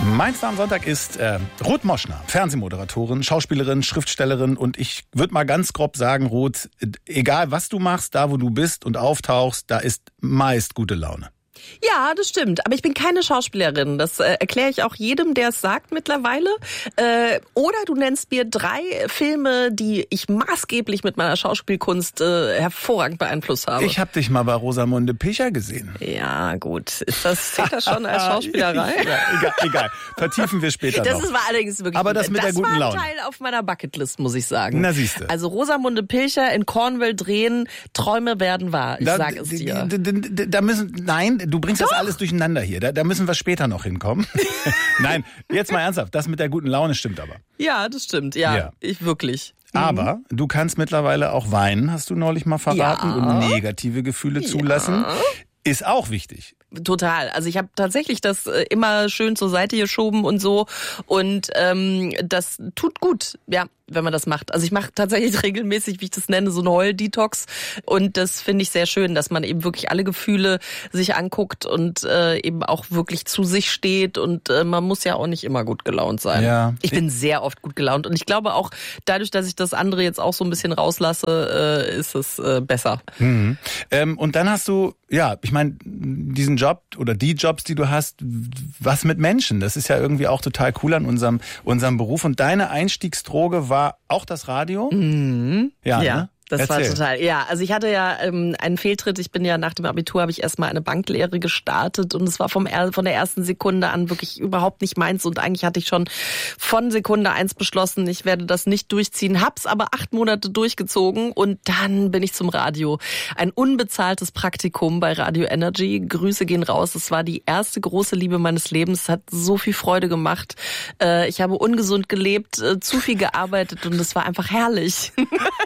Mein Name am Sonntag ist Ruth Moschner, Fernsehmoderatorin, Schauspielerin, Schriftstellerin und ich würde mal ganz grob sagen, Ruth, egal was du machst, da wo du bist und auftauchst, da ist meist gute Laune. Ja, das stimmt. Aber ich bin keine Schauspielerin. Das erkläre ich auch jedem, der es sagt mittlerweile. Oder du nennst mir 3 Filme, die ich maßgeblich mit meiner Schauspielkunst hervorragend beeinflusst habe. Ich habe dich mal bei Rosamunde Pilcher gesehen. Ja, gut. Zählt das schon als Schauspielerei? Ja, egal. Vertiefen wir später noch. Das war allerdings wirklich... Aber das mit der guten Laune. Das war ein Teil auf meiner Bucketlist, muss ich sagen. Na, siehste. Also Rosamunde Pilcher in Cornwall drehen, Träume werden wahr. Ich sage es dir. Du bringst das alles durcheinander hier. Da müssen wir später noch hinkommen. Nein, jetzt mal ernsthaft. Das mit der guten Laune stimmt aber. Ja, das stimmt. Ja. Ich wirklich. Aber du kannst mittlerweile auch weinen, hast du neulich mal verraten, und negative Gefühle zulassen. Ist auch wichtig. Total. Also ich habe tatsächlich das immer schön zur Seite geschoben und so. Und das tut gut, ja, wenn man das macht. Also ich mache tatsächlich regelmäßig, wie ich das nenne, so einen Heul-Detox. Und das finde ich sehr schön, dass man eben wirklich alle Gefühle sich anguckt und eben auch wirklich zu sich steht. Und man muss ja auch nicht immer gut gelaunt sein. Ja. Ich bin sehr oft gut gelaunt. Und ich glaube auch, dadurch, dass ich das andere jetzt auch so ein bisschen rauslasse, ist es besser. Mhm. Und dann hast du, ja, ich meine, diesen Job oder die Jobs, die du hast, was mit Menschen. Das ist ja irgendwie auch total cool an unserem Beruf. Und deine Einstiegsdroge war auch das Radio? Mhm. Ja. Ne? Das Erzähl. war total, ja. Also ich hatte ja einen Fehltritt. Ich bin ja nach dem Abitur, habe ich erstmal eine Banklehre gestartet und es war von der ersten Sekunde an wirklich überhaupt nicht meins und eigentlich hatte ich schon von Sekunde 1 beschlossen, ich werde das nicht durchziehen, hab's aber 8 Monate durchgezogen und dann bin ich zum Radio. Ein unbezahltes Praktikum bei Radio Energy. Grüße gehen raus. Es war die erste große Liebe meines Lebens. Es hat so viel Freude gemacht. Ich habe ungesund gelebt, zu viel gearbeitet und es war einfach herrlich.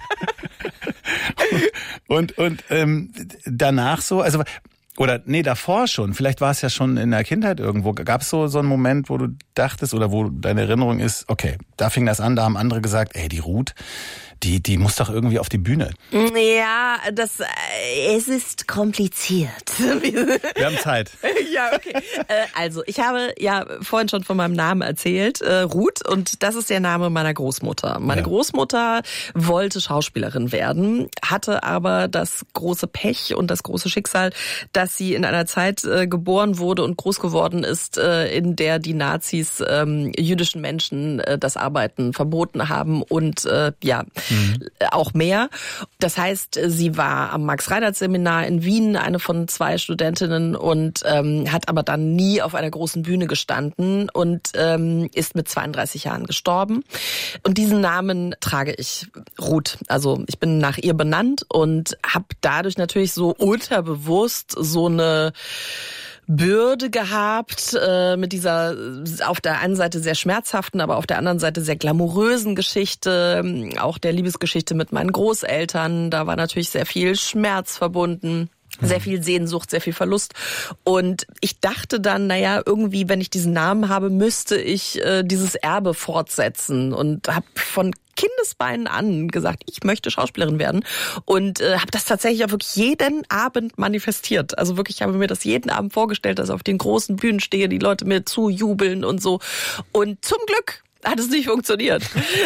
Und danach so, also oder nee, davor schon, vielleicht war es ja schon in der Kindheit irgendwo, gab es so einen Moment, wo du dachtest oder wo deine Erinnerung ist, okay, da fing das an, da haben andere gesagt, ey, die Ruth, die muss doch irgendwie auf die Bühne. Ja, es ist kompliziert. Wir haben Zeit. Ja, okay. Also, ich habe ja vorhin schon von meinem Namen erzählt, Ruth, und das ist der Name meiner Großmutter. Meine Großmutter wollte Schauspielerin werden, hatte aber das große Pech und das große Schicksal, dass sie in einer Zeit geboren wurde und groß geworden ist, in der die Nazis jüdischen Menschen das Arbeiten verboten haben und auch mehr. Das heißt, sie war am Max-Reinhardt-Seminar in Wien, eine von 2 Studentinnen und hat aber dann nie auf einer großen Bühne gestanden und ist mit 32 Jahren gestorben. Und diesen Namen trage ich, Ruth. Also ich bin nach ihr benannt und habe dadurch natürlich so unterbewusst so eine Bürde gehabt mit dieser auf der einen Seite sehr schmerzhaften, aber auf der anderen Seite sehr glamourösen Geschichte, auch der Liebesgeschichte mit meinen Großeltern. Da war natürlich sehr viel Schmerz verbunden. Sehr viel Sehnsucht, sehr viel Verlust. Und ich dachte dann, naja, irgendwie, wenn ich diesen Namen habe, müsste ich dieses Erbe fortsetzen. Und habe von Kindesbeinen an gesagt, ich möchte Schauspielerin werden. Und habe das tatsächlich auch wirklich jeden Abend manifestiert. Also wirklich, ich habe mir das jeden Abend vorgestellt, dass ich auf den großen Bühnen stehe, die Leute mir zujubeln und so. Und zum Glück hat es nicht funktioniert.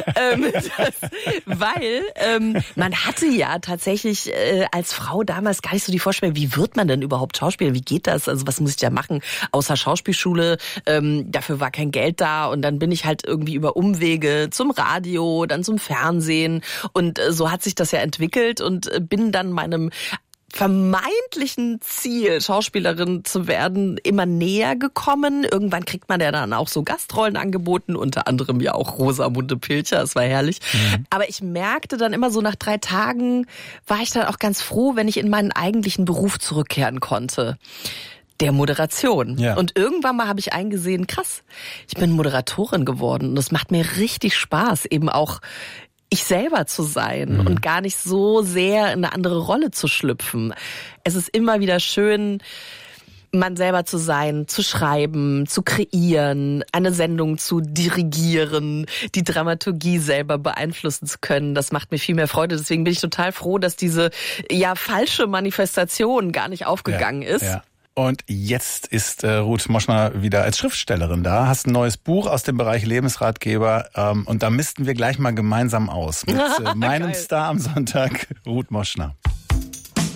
Weil man hatte ja tatsächlich als Frau damals gar nicht so die Vorstellung, wie wird man denn überhaupt Schauspieler? Wie geht das? Also was muss ich da machen? Außer Schauspielschule, dafür war kein Geld da und dann bin ich halt irgendwie über Umwege zum Radio, dann zum Fernsehen und so hat sich das ja entwickelt und bin dann meinem vermeintlichen Ziel, Schauspielerin zu werden, immer näher gekommen. Irgendwann kriegt man ja dann auch so Gastrollen angeboten, unter anderem ja auch Rosamunde Pilcher, das war herrlich. Mhm. Aber ich merkte dann immer so nach 3 Tagen, war ich dann auch ganz froh, wenn ich in meinen eigentlichen Beruf zurückkehren konnte. Der Moderation. Ja. Und irgendwann mal habe ich eingesehen, krass, ich bin Moderatorin geworden und es macht mir richtig Spaß, eben auch ich selber zu sein und gar nicht so sehr in eine andere Rolle zu schlüpfen. Es ist immer wieder schön, man selber zu sein, zu schreiben, zu kreieren, eine Sendung zu dirigieren, die Dramaturgie selber beeinflussen zu können. Das macht mir viel mehr Freude. Deswegen bin ich total froh, dass diese falsche Manifestation gar nicht aufgegangen ist. Ja. Und jetzt ist Ruth Moschner wieder als Schriftstellerin da. Hast ein neues Buch aus dem Bereich Lebensratgeber. Und da missten wir gleich mal gemeinsam aus mit meinem Star am Sonntag, Ruth Moschner.